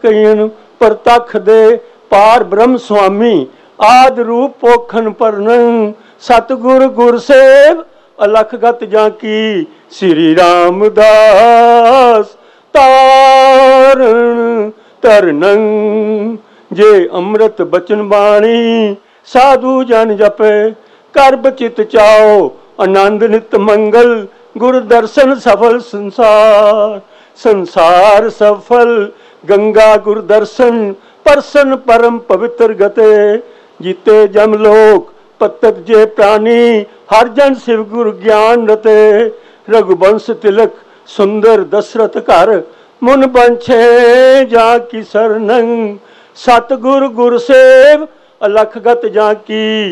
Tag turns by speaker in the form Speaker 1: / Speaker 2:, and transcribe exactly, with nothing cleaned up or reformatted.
Speaker 1: कईन प्रतख दे पार ब्रह्म स्वामी आद रूप पोखन परनंग सतगुर गुरसेव अलखगत जाकी श्री रामदास तारण तरनंग जे अमृत बचन बाणी साधु जन जपे कर बचित चाओ आनंद नित मंगल गुर दर्शन सफल संसार संसार सफल गंगा गुर दर्शन परसन परम पवित्र गते जीते जमलोक पतत जे प्राणी हर जन शिव गुरु ज्ञान रते रघुवंश तिलक सुंदर दशरथ घर मुन बंछे जा की सरनंग सतगुर गुरसेव अलखगत जा की